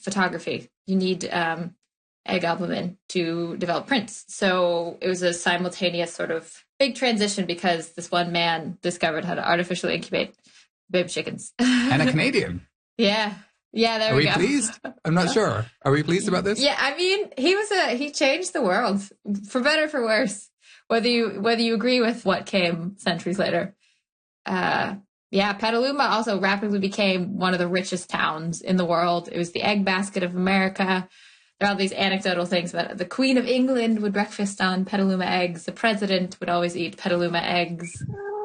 photography. You need egg albumin to develop prints. So it was a simultaneous sort of big transition because this one man discovered how to artificially incubate baby chickens. And a Canadian. Yeah. Yeah, there we go. Are we pleased? I'm not sure. Are we pleased about this? Yeah, I mean, he changed the world, for better or for worse. Whether you agree with what came centuries later. Petaluma also rapidly became one of the richest towns in the world. It was the egg basket of America. There are all these anecdotal things about it. The Queen of England would breakfast on Petaluma eggs. The president would always eat Petaluma eggs.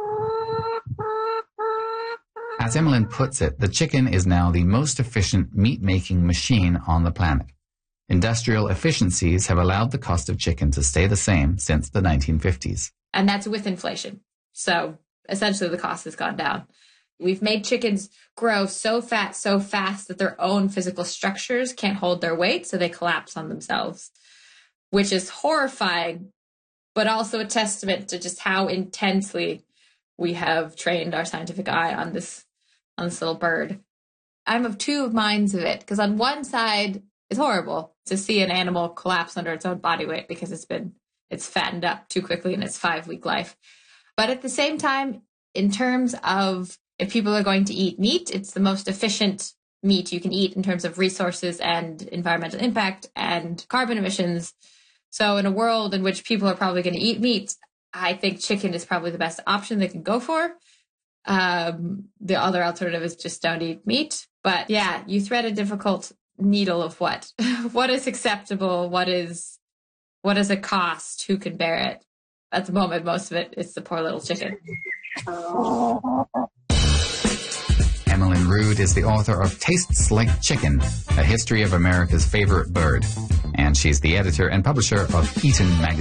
As Emmeline puts it, the chicken is now the most efficient meat-making machine on the planet. Industrial efficiencies have allowed the cost of chicken to stay the same since the 1950s. And that's with inflation. So essentially the cost has gone down. We've made chickens grow so fast that their own physical structures can't hold their weight, so they collapse on themselves, which is horrifying, but also a testament to just how intensely we have trained our scientific eye on this little bird. I'm of two minds of it, because on one side, it's horrible to see an animal collapse under its own body weight because it's fattened up too quickly in its 5-week life. But at the same time, in terms of if people are going to eat meat, it's the most efficient meat you can eat in terms of resources and environmental impact and carbon emissions. So in a world in which people are probably going to eat meat, I think chicken is probably the best option they can go for. The other alternative is just don't eat meat. But yeah, you thread a difficult needle of what is acceptable, what is a cost, who can bear it. At the moment, most of it is the poor little chicken. Emmeline Rood is the author of Tastes Like Chicken, A History of America's Favorite Bird. And she's the editor and publisher of Eaton magazine.